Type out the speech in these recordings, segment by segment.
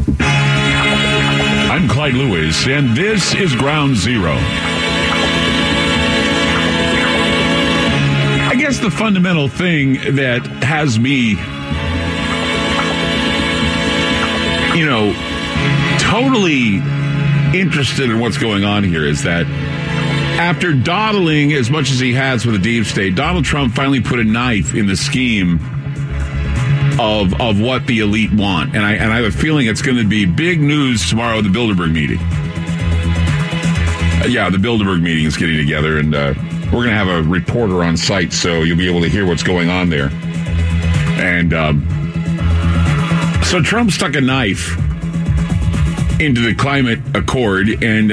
I'm Clyde Lewis, and this is Ground Zero. I guess the fundamental thing that has me, totally interested in what's going on here is that after dawdling as much as he has with the deep state, Donald Trump finally put a knife in the scheme of what the elite want. And I have a feeling it's going to be big news tomorrow at the Bilderberg meeting. The Bilderberg meeting is getting together, and we're going to have a reporter on site, so you'll be able to hear what's going on there. And so Trump stuck a knife into the climate accord, and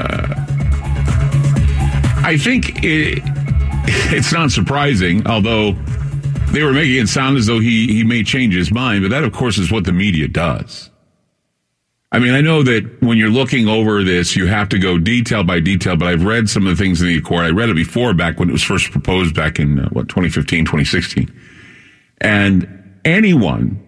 I think it's not surprising, although they were making it sound as though he may change his mind, but that, of course, is what the media does. I mean, I know that when you're looking over this, you have to go detail by detail, but I've read some of the things in the Accord. I read it before, back when it was first proposed back in, 2015, 2016. And anyone,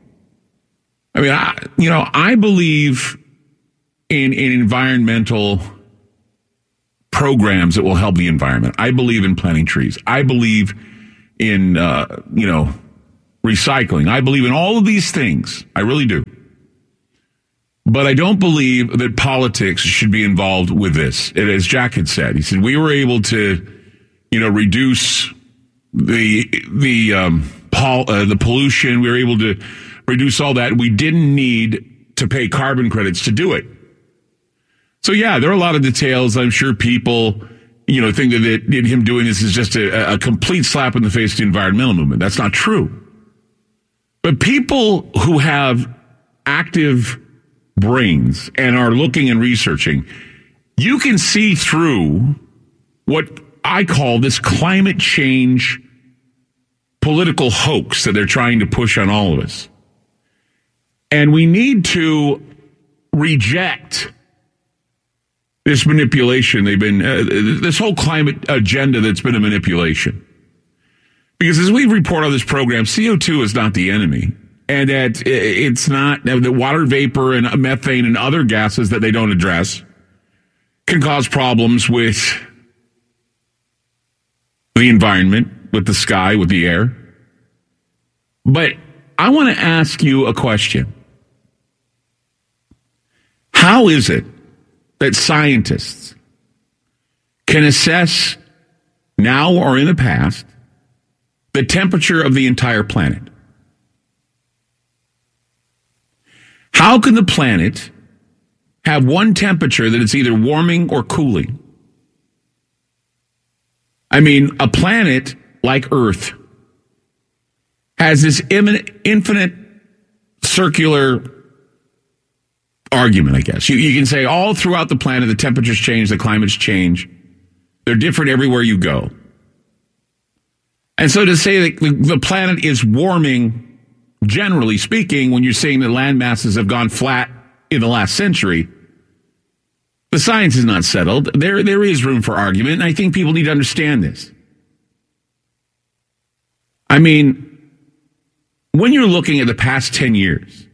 I believe in environmental programs that will help the environment. I believe in planting trees. I believe in, recycling. I believe in all of these things. I really do. But I don't believe that politics should be involved with this. And as Jack had said, he said, we were able to, reduce the pollution. We were able to reduce all that. We didn't need to pay carbon credits to do it. So, yeah, there are a lot of details. I'm sure people, think that him doing this is just a complete slap in the face of the environmental movement. That's not true. But people who have active brains and are looking and researching, you can see through what I call this climate change political hoax that they're trying to push on all of us. And we need to reject this manipulation. They've been this whole climate agenda that's been a manipulation. Because as we report on this program, CO2 is not the enemy. And that it's not the water vapor and methane and other gases that they don't address can cause problems with the environment, with the sky, with the air. But I want to ask you a question. How is it that scientists can assess now or in the past the temperature of the entire planet? How can the planet have one temperature that it's either warming or cooling? I mean, a planet like Earth has this infinite circular argument, I guess. You can say all throughout the planet, the temperatures change, the climates change. They're different everywhere you go. And so to say that the planet is warming, generally speaking, when you're saying that land masses have gone flat in the last century, the science is not settled. There is room for argument, and I think people need to understand this. I mean, when you're looking at the past 10 years,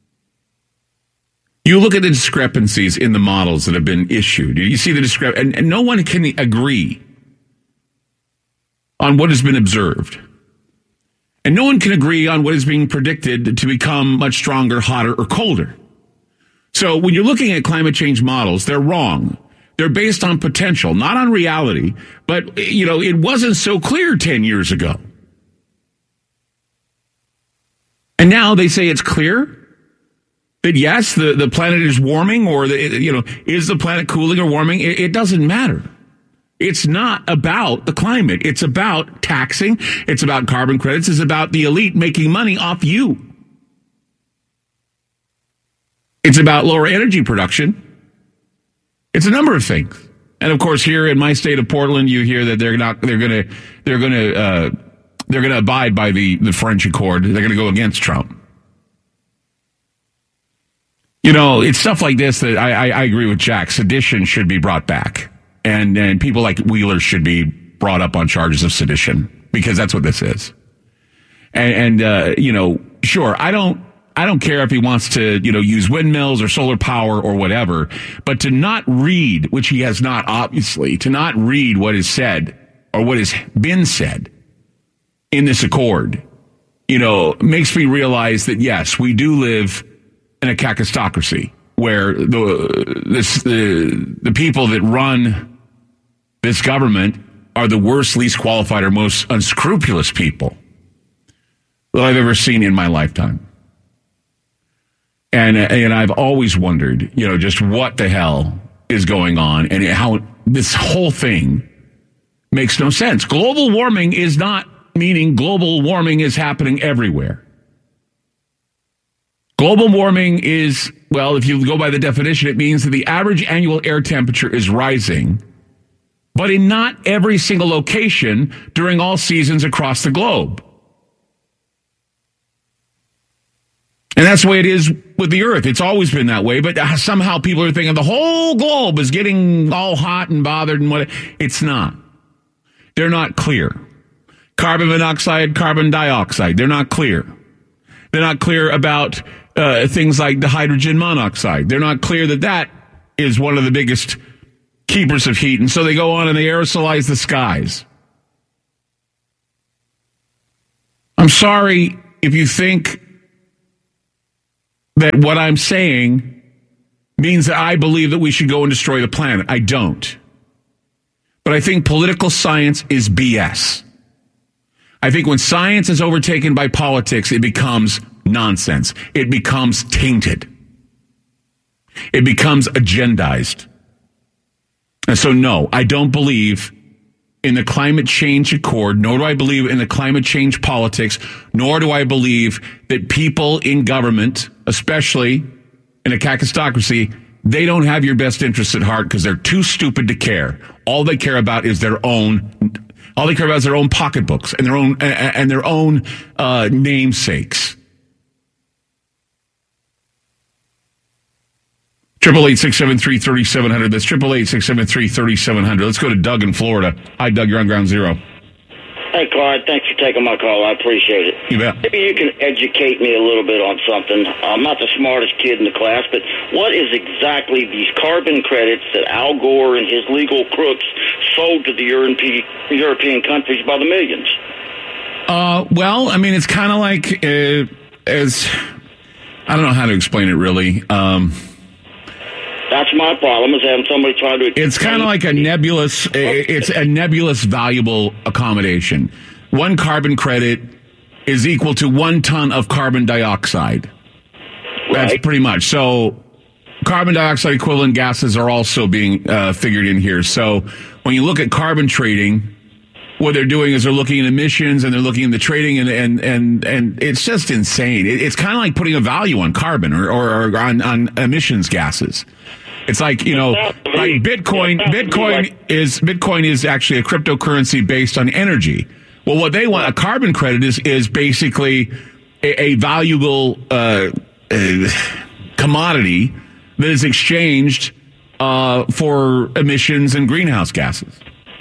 you look at the discrepancies in the models that have been issued. You see the discrepancy, and no one can agree on what has been observed. And no one can agree on what is being predicted to become much stronger, hotter, or colder. So when you're looking at climate change models, they're wrong. They're based on potential, not on reality. But, it wasn't so clear 10 years ago. And now they say it's clear that, yes, the planet is warming, or, is the planet cooling or warming? It doesn't matter. It's not about the climate. It's about taxing. It's about carbon credits. It's about the elite making money off you. It's about lower energy production. It's a number of things. And of course, here in my state of Portland, you hear that they're going to abide by the French Accord. They're going to go against Trump. It's stuff like this that I agree with Jack. Sedition should be brought back. And people like Wheeler should be brought up on charges of sedition, because that's what this is. And sure, I don't I don't care if he wants to, use windmills or solar power or whatever, but to not read, which he has not, obviously, to not read what is said or what has been said in this accord, makes me realize that, yes, we do live in a kakistocracy where the people that run this government are the worst, least qualified, or most unscrupulous people that I've ever seen in my lifetime. And I've always wondered, just what the hell is going on and how this whole thing makes no sense. Global warming is not meaning global warming is happening everywhere. Global warming is, well, if you go by the definition, it means that the average annual air temperature is rising, but in not every single location during all seasons across the globe. And that's the way it is with the Earth. It's always been that way, but somehow people are thinking the whole globe is getting all hot and bothered and what. It's not. They're not clear. Carbon monoxide, carbon dioxide, they're not clear. They're not clear about things like the hydrogen monoxide. They're not clear that is one of the biggest keepers of heat. And so they go on and they aerosolize the skies. I'm sorry if you think that what I'm saying means that I believe that we should go and destroy the planet. I don't. But I think political science is BS. I think when science is overtaken by politics, it becomes nonsense. It becomes tainted. It becomes agendized. And so, no, I don't believe in the climate change accord, nor do I believe in the climate change politics, nor do I believe that people in government, especially in a kakistocracy, they don't have your best interests at heart because they're too stupid to care. All they care about is their own pocketbooks and their own namesakes. 888-673-3700. That's 888-673-3700. Let's go to Doug in Florida. Hi, Doug. You're on Ground Zero. Hey, Clyde. Thanks for taking my call. I appreciate it. You bet. Maybe you can educate me a little bit on something. I'm not the smartest kid in the class, but what is exactly these carbon credits that Al Gore and his legal crooks sold to the European countries by the millions? Well, I mean, it's kind of like I don't know how to explain it really. That's my problem, is having somebody try to... It's kind of like a nebulous... It's a nebulous valuable accommodation. One carbon credit is equal to 1 ton of carbon dioxide. That's pretty much. So carbon dioxide equivalent gases are also being figured in here. So when you look at carbon trading, what they're doing is they're looking at emissions and they're looking at the trading and it's just insane. It's kind of like putting a value on carbon or on emissions gases. It's like, like Bitcoin is actually a cryptocurrency based on energy. Well, what they want, a carbon credit is basically a valuable commodity that is exchanged for emissions and greenhouse gases.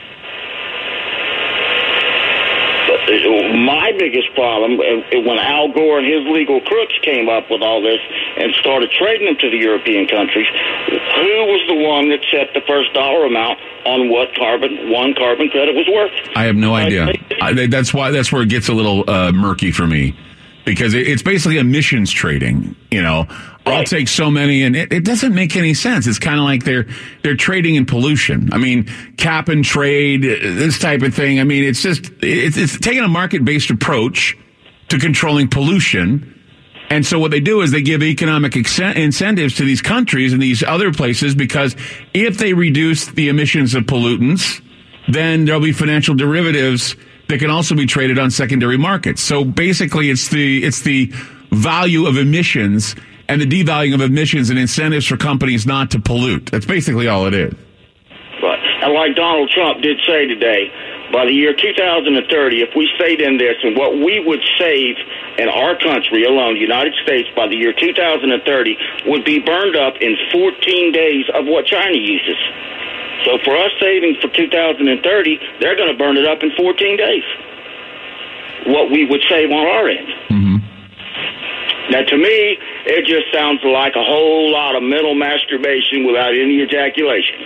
My biggest problem, when Al Gore and his legal crooks came up with all this and started trading them to the European countries, who was the one that set the first dollar amount on what one carbon credit was worth? I have no idea. That's where it gets a little murky for me, because it's basically emissions trading. I'll take so many, and it doesn't make any sense. It's kind of like they're trading in pollution. I mean, cap and trade, this type of thing. I mean, it's taking a market-based approach to controlling pollution. And so what they do is they give economic incentives to these countries and these other places, because if they reduce the emissions of pollutants, then there'll be financial derivatives that can also be traded on secondary markets. So basically, it's the value of emissions and the devaluing of emissions and incentives for companies not to pollute. That's basically all it is. Right. And like Donald Trump did say today, by the year 2030, if we stayed in this, and what we would save in our country alone, the United States, by the year 2030, would be burned up in 14 days of what China uses. So for us saving for 2030, they're going to burn it up in 14 days. What we would save on our end. Mm-hmm. Now, to me, it just sounds like a whole lot of mental masturbation without any ejaculation.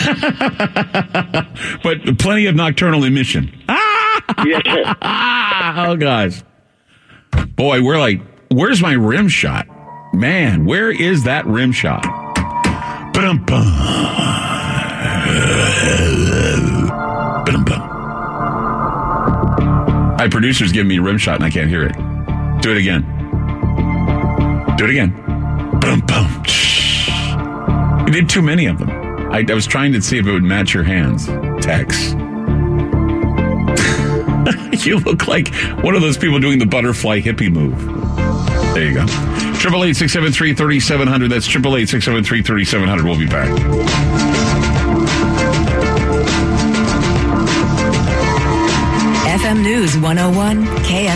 But plenty of nocturnal emission. Yes, sir. Oh, gosh. Boy, where's my rim shot? Man, where is that rim shot? Ba-dum-bum. Ba-dum-bum. My producer's giving me a rim shot and I can't hear it. Do it again. Do it again. Ba-dum-bum. You did too many of them. I was trying to see if it would match your hands. Tex. You look like one of those people doing the butterfly hippie move. There you go. 888-673-3700. That's 888-673-3700. We'll be back. FM News 101 KF.